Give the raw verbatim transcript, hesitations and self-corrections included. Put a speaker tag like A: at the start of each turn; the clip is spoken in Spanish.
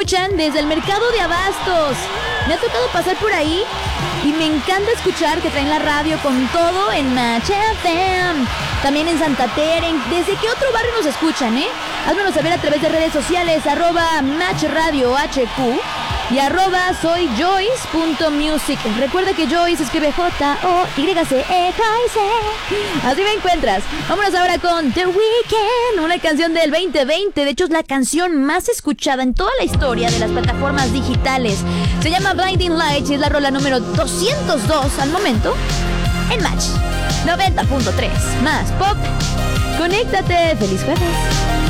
A: escuchan desde el mercado de abastos. Me ha tocado pasar por ahí y me encanta escuchar que traen la radio con todo en Match F M. También en Santa Tere. ¿Desde qué otro barrio nos escuchan, eh? Házmenos saber a través de redes sociales, arroba Match Radio H Q y arroba soy Joyce punto music. Recuerda que Joyce escribe J O Y C E Joyce. Así me encuentras. Vámonos ahora con The Weeknd, una canción del veinte veinte. De hecho es la canción más escuchada en toda la historia de las plataformas digitales. Se llama Blinding Lights y es la rola número doscientos dos al momento en Match noventa punto tres. Más pop. Conéctate. Feliz jueves.